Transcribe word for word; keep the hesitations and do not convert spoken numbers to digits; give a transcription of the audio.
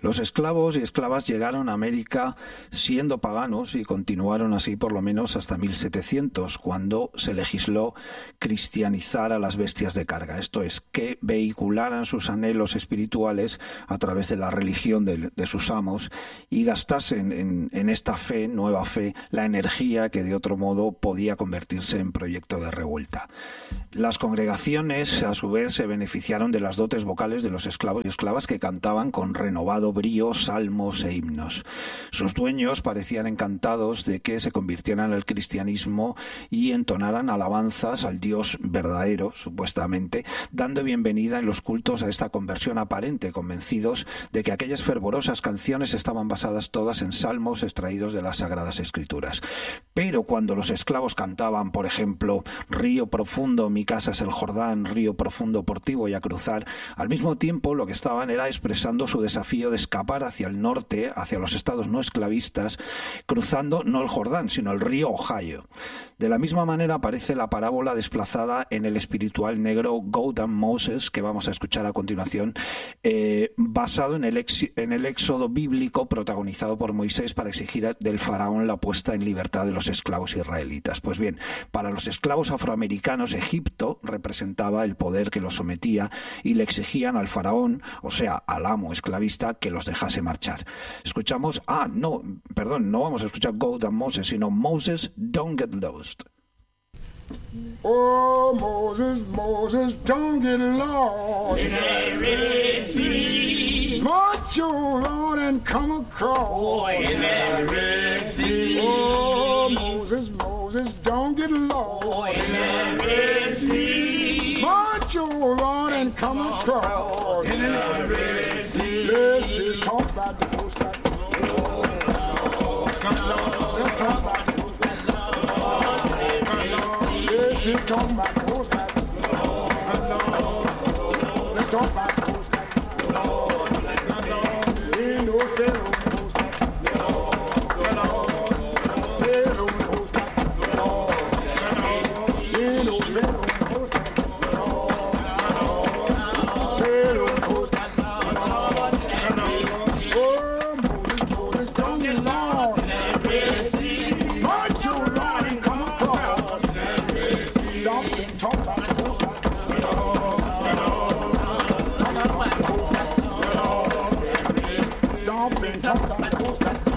Los esclavos y esclavas llegaron a América siendo paganos y continuaron así por lo menos hasta mil setecientos, cuando se legisló cristianizar a las bestias de carga. Esto es, que vehicularan sus anhelos espirituales a través de la religión de, de sus amos y gastasen en, en esta fe, nueva fe, la energía que de otro modo podía convertirse en proyecto de revuelta. Las congregaciones, a su vez, se beneficiaron de las dotes vocales de los esclavos y esclavas que cantaban con renovado brío salmos e himnos. Sus dueños parecían encantados de que se convirtieran al cristianismo y entonaran alabanzas al Dios verdadero, supuestamente, dando bienvenida en los cultos a esta conversión aparente, convencidos de que aquellas fervorosas canciones estaban basadas todas en salmos extraídos de las Sagradas Escrituras. Pero cuando los esclavos cantaban, por ejemplo, Río profundo, mi casa es el Jordán, río profundo por ti voy a cruzar, al mismo tiempo lo que estaban era expresando su desafío de escapar hacia el norte, hacia los estados no esclavistas, cruzando no el Jordán, sino el río Ohio. De la misma manera aparece la parábola desplazada en el espiritual negro Goat and Moses, que vamos a escuchar a continuación, eh, basado en el, ex, en el éxodo bíblico protagonizado por Moisés para exigir del faraón la puesta en libertad de los esclavos israelitas. Pues bien, para los esclavos afroamericanos, Egipto representaba el poder que los sometía y le exigían al faraón, o sea, al amo esclavista, que los dejase marchar. Escuchamos, ah, no, perdón, no vamos a escuchar Goat and Moses, sino Moses, Don't Get Lost. Oh, Moses, Moses, don't get lost in the Red Sea. March on and come across. Oh, in the Red Sea. Oh, Moses, Moses, don't get lost. Oh, in the Red Sea. March on and come across. In the Red Sea. Let's just talk about the most. Let's talk about the most. Let's talk about the most. Let's talk about the most. Ain't no Pharaoh. Talk about the